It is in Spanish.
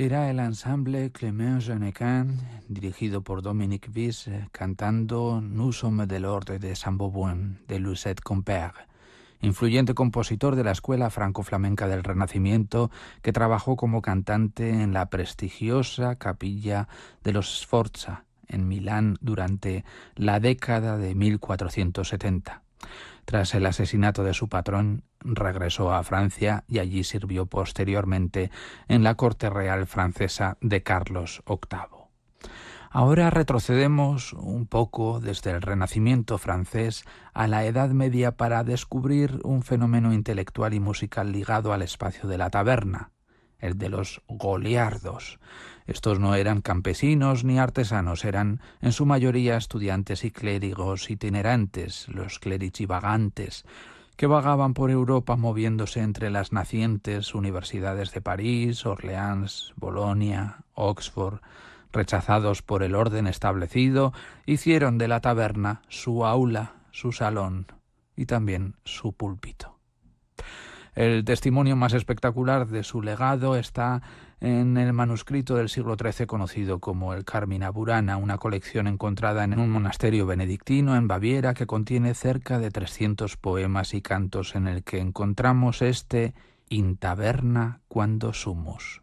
Era el ensemble Clément Jeannequin, dirigido por Dominique Viss, cantando Nous sommes de l'ordre de Saint-Baubuin, de Lucette Compère, influyente compositor de la escuela franco-flamenca del Renacimiento, que trabajó como cantante en la prestigiosa capilla de los Sforza, en Milán, durante la década de 1470. Tras el asesinato de su patrón, regresó a Francia y allí sirvió posteriormente en la corte real francesa de Carlos VIII. Ahora retrocedemos un poco desde el Renacimiento francés a la Edad Media para descubrir un fenómeno intelectual y musical ligado al espacio de la taberna, el de los goliardos. Estos no eran campesinos ni artesanos, eran en su mayoría estudiantes y clérigos itinerantes, los clerichivagantes, que vagaban por Europa moviéndose entre las nacientes universidades de París, Orleans, Bolonia, Oxford. Rechazados por el orden establecido, hicieron de la taberna su aula, su salón y también su púlpito. El testimonio más espectacular de su legado está en el manuscrito del siglo XIII conocido como el Carmina Burana, una colección encontrada en un monasterio benedictino en Baviera que contiene cerca de 300 poemas y cantos en el que encontramos este In taberna quando sumus.